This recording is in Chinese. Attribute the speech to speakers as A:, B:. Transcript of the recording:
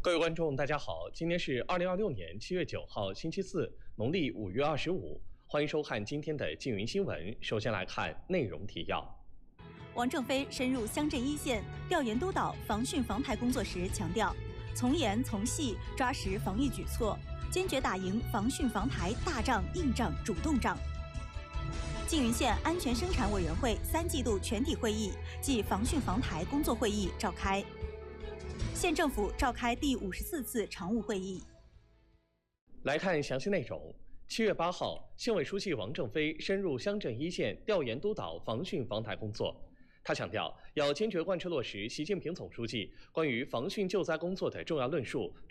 A: 各位观众，大家好，今天是2026年7月9号，星期四，农历5月25，欢迎收看今天的缙云新闻。首先来看内容提要。
B: 王正飞深入乡镇一线调研督导防汛防台工作时强调，从严从细抓实防疫举措，坚决打赢防汛防台大仗、硬仗、主动仗。缙云县安全生产委员会3季度全体会议暨防汛防台工作会议召开。县政府召开第54次常务会议。
A: 来看详细内容。7月8号，县委书记王正飞深入乡镇一线调研督导防汛防台工作。他强调，要坚决贯彻落实习近平总书记关于防汛救灾工作的重要论述，